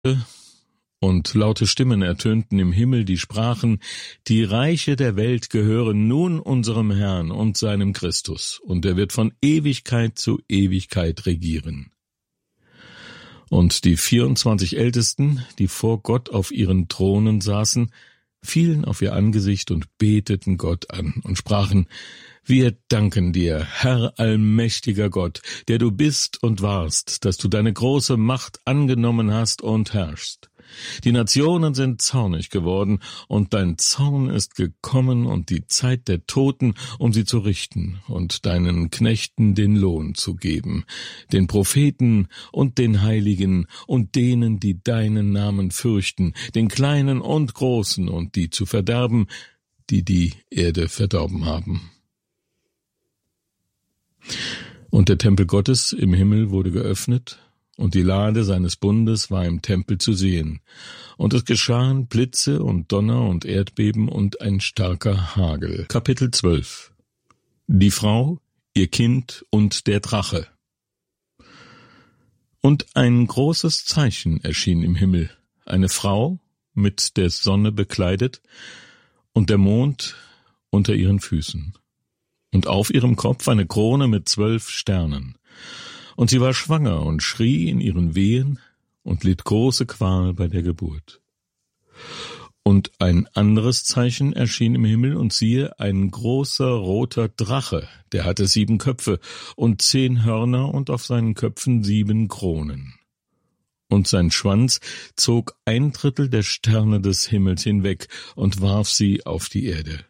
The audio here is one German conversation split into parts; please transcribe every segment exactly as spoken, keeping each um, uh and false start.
Und laute Stimmen ertönten im Himmel, die sprachen: Die Reiche der Welt gehören nun unserem Herrn und seinem Christus, und er wird von Ewigkeit zu Ewigkeit regieren. Und die vierundzwanzig Ältesten, die vor Gott auf ihren Thronen saßen, fielen auf ihr Angesicht und beteten Gott an und sprachen: Wir danken dir, Herr allmächtiger Gott, der du bist und warst, dass du deine große Macht angenommen hast und herrschst. Die Nationen sind zornig geworden, und dein Zorn ist gekommen und die Zeit der Toten, um sie zu richten und deinen Knechten den Lohn zu geben, den Propheten und den Heiligen und denen, die deinen Namen fürchten, den Kleinen und Großen, und die zu verderben, die die Erde verdorben haben. Und der Tempel Gottes im Himmel wurde geöffnet, und die Lade seines Bundes war im Tempel zu sehen. Und es geschahen Blitze und Donner und Erdbeben und ein starker Hagel. Kapitel zwölf. Die Frau, ihr Kind und der Drache. Und ein großes Zeichen erschien im Himmel, eine Frau, mit der Sonne bekleidet, und der Mond unter ihren Füßen. Und auf ihrem Kopf eine Krone mit zwölf Sternen. Und sie war schwanger und schrie in ihren Wehen und litt große Qual bei der Geburt. Und ein anderes Zeichen erschien im Himmel, und siehe, ein großer roter Drache, der hatte sieben Köpfe und zehn Hörner und auf seinen Köpfen sieben Kronen. Und sein Schwanz zog ein Drittel der Sterne des Himmels hinweg und warf sie auf die Erde.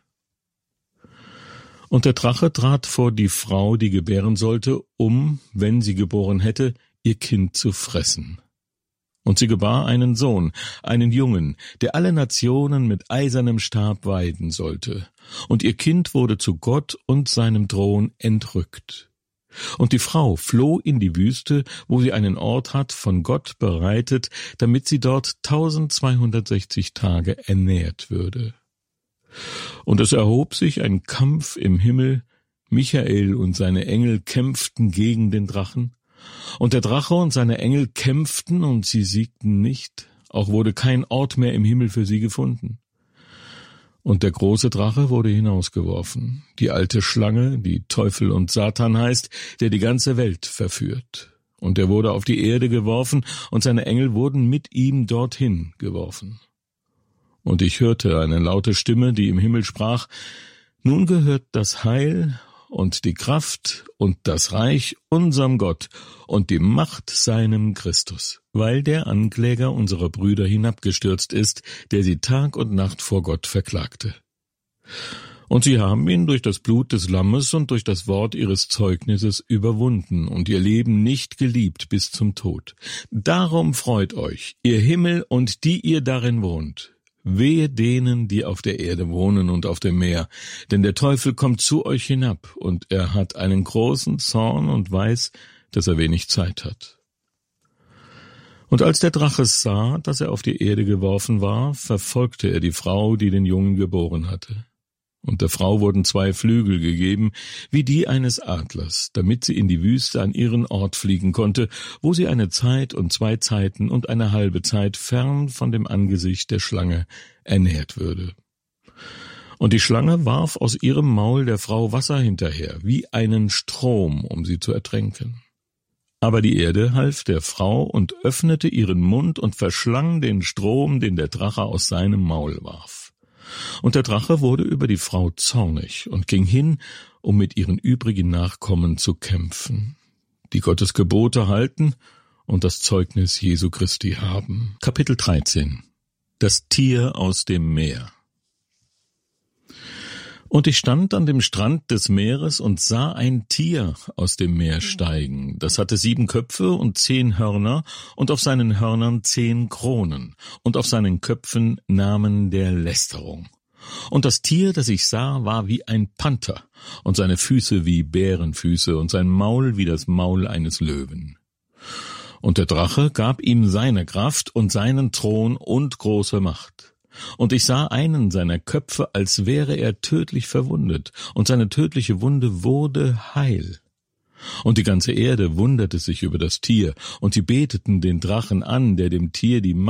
Und der Drache trat vor die Frau, die gebären sollte, um, wenn sie geboren hätte, ihr Kind zu fressen. Und sie gebar einen Sohn, einen Jungen, der alle Nationen mit eisernem Stab weiden sollte. Und ihr Kind wurde zu Gott und seinem Thron entrückt. Und die Frau floh in die Wüste, wo sie einen Ort hat, von Gott bereitet, damit sie dort tausendzweihundertsechzig Tage ernährt würde. Und es erhob sich ein Kampf im Himmel, Michael und seine Engel kämpften gegen den Drachen, und der Drache und seine Engel kämpften, und sie siegten nicht, auch wurde kein Ort mehr im Himmel für sie gefunden. Und der große Drache wurde hinausgeworfen, die alte Schlange, die Teufel und Satan heißt, der die ganze Welt verführt. Und er wurde auf die Erde geworfen, und seine Engel wurden mit ihm dorthin geworfen. Und ich hörte eine laute Stimme, die im Himmel sprach: Nun gehört das Heil und die Kraft und das Reich unserem Gott und die Macht seinem Christus, weil der Ankläger unserer Brüder hinabgestürzt ist, der sie Tag und Nacht vor Gott verklagte. Und sie haben ihn durch das Blut des Lammes und durch das Wort ihres Zeugnisses überwunden und ihr Leben nicht geliebt bis zum Tod. Darum freut euch, ihr Himmel und die ihr darin wohnt. Wehe denen, die auf der Erde wohnen und auf dem Meer, denn der Teufel kommt zu euch hinab, und er hat einen großen Zorn und weiß, dass er wenig Zeit hat. Und als der Drache sah, dass er auf die Erde geworfen war, verfolgte er die Frau, die den Jungen geboren hatte. Und der Frau wurden zwei Flügel gegeben, wie die eines Adlers, damit sie in die Wüste an ihren Ort fliegen konnte, wo sie eine Zeit und zwei Zeiten und eine halbe Zeit fern von dem Angesicht der Schlange ernährt würde. Und die Schlange warf aus ihrem Maul der Frau Wasser hinterher, wie einen Strom, um sie zu ertränken. Aber die Erde half der Frau und öffnete ihren Mund und verschlang den Strom, den der Drache aus seinem Maul warf. Und der Drache wurde über die Frau zornig und ging hin, um mit ihren übrigen Nachkommen zu kämpfen, die Gottes Gebote halten und das Zeugnis Jesu Christi haben. Kapitel dreizehn. Das Tier aus dem Meer. Und ich stand an dem Strand des Meeres und sah ein Tier aus dem Meer steigen. Das hatte sieben Köpfe und zehn Hörner und auf seinen Hörnern zehn Kronen und auf seinen Köpfen Namen der Lästerung. Und das Tier, das ich sah, war wie ein Panther und seine Füße wie Bärenfüße und sein Maul wie das Maul eines Löwen. Und der Drache gab ihm seine Kraft und seinen Thron und große Macht. Und ich sah einen seiner Köpfe, als wäre er tödlich verwundet, und seine tödliche Wunde wurde heil. Und die ganze Erde wunderte sich über das Tier, und sie beteten den Drachen an, der dem Tier die